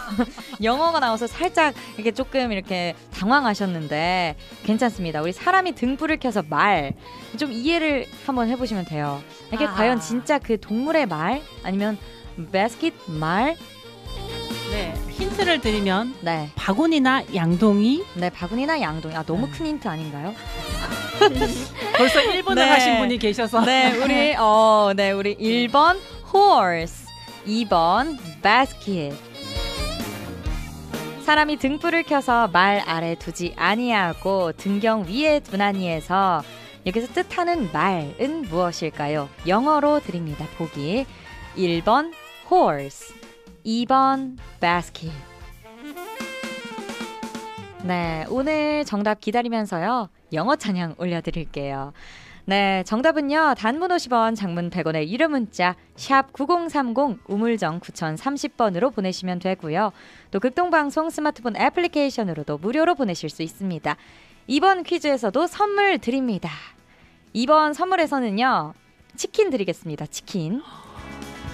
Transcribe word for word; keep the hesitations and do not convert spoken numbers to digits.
영어가 나와서 살짝 이렇게 조금 이렇게 당황하셨는데 괜찮습니다. 우리 사람이 등불을 켜서 말 좀 이해를 한번 해보시면 돼요. 이게 아. 과연 진짜 그 동물의 말 아니면 바스켓 말? 네, 힌트를 드리면 네. 바구니나 양동이. 네, 바구니나 양동이. 아, 너무 네. 큰 힌트 아닌가요? 벌써 일 번을 네. 하신 분이 계셔서. 네, 우리 어, 네, 우리 일 번 horse, 이 번 basket. 사람이 등불을 켜서 말 아래 두지 아니하고 등경 위에 두나니에서 여기서 뜻하는 말은 무엇일까요? 영어로 드립니다. 보기. 일 번 horse, 이 번 basket. 네, 오늘 정답 기다리면서요. 영어 찬양 올려드릴게요. 네, 정답은요. 단문 오십 원, 장문 백 원의 유료 문자 샵 구공삼공 우물정 구공삼공 번으로 보내시면 되고요. 또 극동방송 스마트폰 애플리케이션으로도 무료로 보내실 수 있습니다. 이번 퀴즈에서도 선물 드립니다. 이번 선물에서는요. 치킨 드리겠습니다. 치킨.